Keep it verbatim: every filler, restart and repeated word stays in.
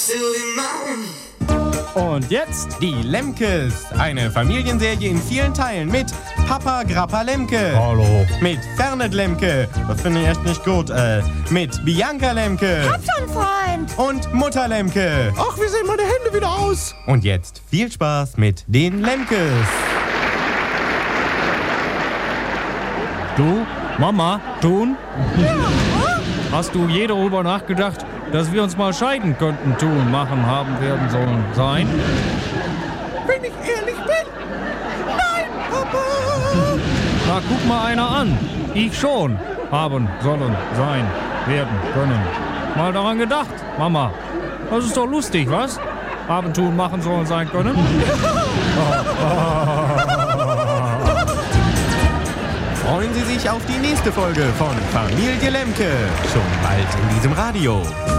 Und jetzt die Lemkes. Eine Familienserie in vielen Teilen mit Papa Grappa Lemke. Hallo. Mit Fernet Lemke. Das finde ich echt nicht gut. Äh, mit Bianca Lemke. Hab schon Freund. Und Mutter Lemke. Ach, wie sehen meine Hände wieder aus? Und jetzt viel Spaß mit den Lemkes. Du, Mama, Tun? Hast du je darüber nachgedacht, dass wir uns mal scheiden könnten, tun, machen, haben, werden, sollen, sein? Wenn ich ehrlich bin? Nein, Papa! Na, guck mal einer an. Ich schon. Haben, sollen, sein, werden, können. Mal daran gedacht, Mama. Das ist doch lustig, was? Haben, tun, machen, sollen, sein, können. Freuen Sie sich auf die nächste Folge von Familie Lemke. Schon bald in diesem Radio.